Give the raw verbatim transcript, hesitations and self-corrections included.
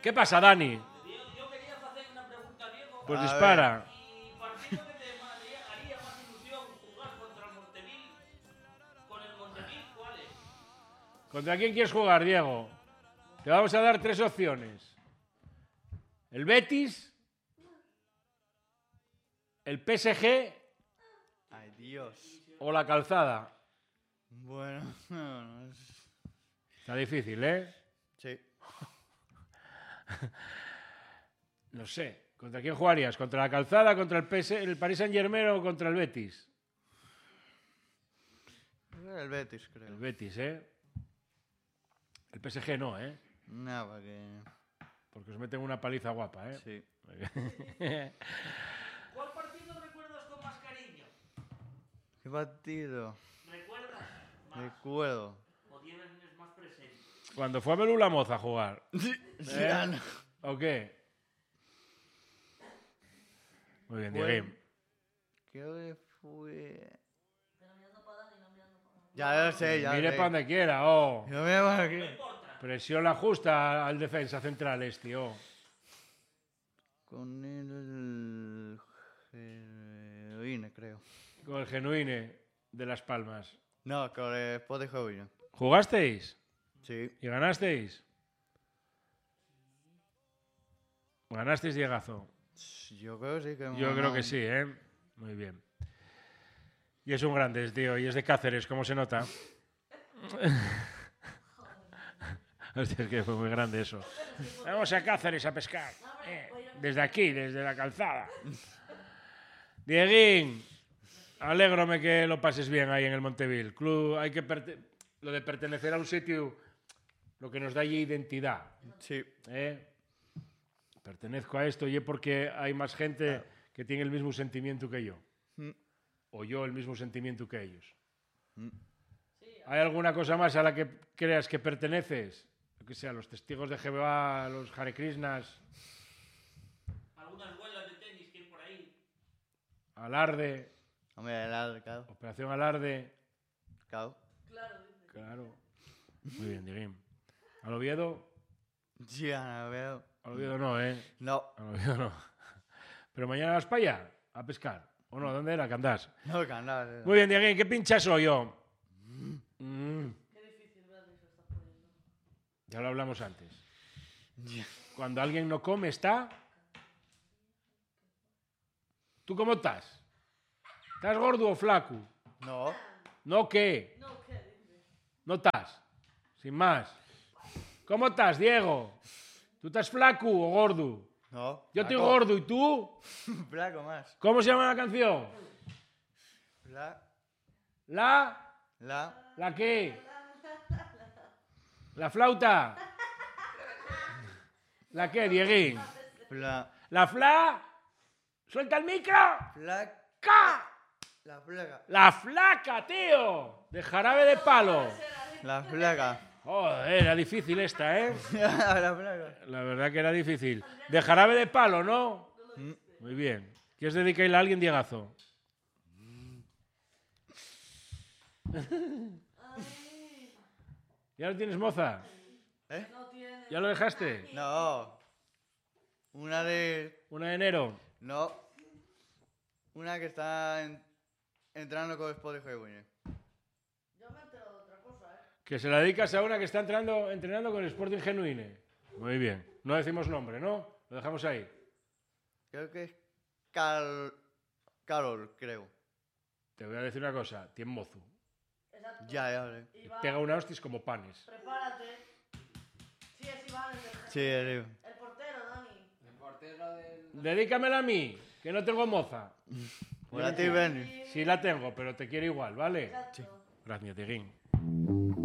¿Qué pasa, Dani? Yo quería hacer una pregunta a Diego. Pues A dispara. ¿Y partido que te haría, haría más ilusión jugar contra el Montevil? ¿Con el Montevil cuál es? ¿Contra quién quieres jugar, Diego? Te vamos a dar tres opciones. El Betis, el P S G Ay, Dios. o la Calzada. Bueno, no, no es... Está difícil, ¿eh? Sí. No sé. ¿Contra quién jugarías? ¿Contra la Calzada, contra el, P S el Paris Saint-Germain o contra el Betis? El Betis, creo. El Betis, ¿eh? El P S G no, ¿eh? No, porque... Porque os meten una paliza guapa, ¿eh? Sí. ¿Cuál partido recuerdas con más cariño? ¿Qué partido? ¿Recuerdas más? Recuerdo. ¿O tienes más presente? Cuando fue a Belú Moza a jugar. Ya no. ¿O qué? Muy bien, Bueno. Diego. Creo que fue... Ya lo sé, ya Mire lo sé. para donde quiera, oh. Yo me voy aquí. Presión la justa al defensa central este, oh. Con el... Genuine, creo. Con el Genuine de Las Palmas. No, con el Sport de Genuine. ¿Jugasteis? Sí. ¿Y ganasteis? ¿Ganasteis, Diegazo? Yo creo que sí. Que hemos Yo creo ganado. que sí, ¿eh? Muy bien. Y es un grande, tío. Y es de Cáceres, ¿cómo se nota? Hostia, es que fue muy grande eso. Vamos a Cáceres a pescar. Eh, desde aquí, desde la calzada. Dieguín, alégrome que lo pases bien ahí en el Montevil. Club, hay que perte- lo de pertenecer a un sitio, lo que nos da allí identidad. Sí. ¿eh? Pertenezco a esto y es porque hay más gente que tiene el mismo sentimiento que yo. Mm. O yo el mismo sentimiento que ellos. Mm. ¿Hay alguna cosa más a la que creas que perteneces? Lo que sea, los testigos de Jehová, los Hare Krishnas, ¿Alguna escuela de tenis que hay por ahí? Alarde, Hombre, el arcado. Operación Alarde. Claro. Claro. Muy bien, Dieguín. ¿Al Oviedo? Ya no veo. Al Oviedo no, ¿eh? No. Al Oviedo no. Pero mañana vas para allá a pescar. ¿O no? ¿Dónde era que andás? No, que andar. Muy bien, Dieguín. ¿Qué pincha soy yo? Mm. Ya lo hablamos antes. Cuando alguien no come, está... ¿Tú cómo estás? ¿Estás gordo o flaco? No. ¿No qué? No estás. Sin más. ¿Cómo estás, Diego? ¿Tú estás flaco o gordo? No. Yo estoy flaco. gordo, ¿y tú? Flaco más. ¿Cómo se llama la canción? La. ¿La? La. ¿La qué? ¿La flauta? ¿La qué, Dieguín? Fla. ¿La fla? ¡Suelta el micro! Flaca. ¡Ca! La flaca. ¡La flaca, tío! De jarabe de palo. La flaca. Joder, era difícil esta, ¿eh? La flaca. La verdad que era difícil. De jarabe de palo, ¿no? Mm. Muy bien. ¿Quieres dedicarle a alguien, Diegazo? ¿Ya lo tienes, moza? ¿Eh? ¿Ya lo dejaste? No. Una de... ¿Una de enero? No. Una que está en- entrando con el Sport de Genuine. Que se la dedicas a una que está entrando, entrenando con el Sporting Genuine. Muy bien. No decimos nombre, ¿no? Lo dejamos ahí. Creo que es Cal... Carol, creo. Te voy a decir una cosa. Tiene mozo. Ya, ya, ya. Y pega una hostias como panes. Prepárate. Sí, es Iván, el, del- Sí, tío. el portero, Dani. El portero del... Dedícamela a mí, que no tengo moza. Por a ti, Benny. Sí la tengo, pero te quiero igual, ¿vale? Exacto. Gracias, Tiguín.